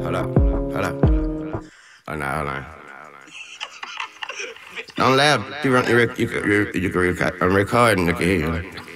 Hold up. Hold up. Hold on. Don't laugh. You can record. I'm recording. I can hear you.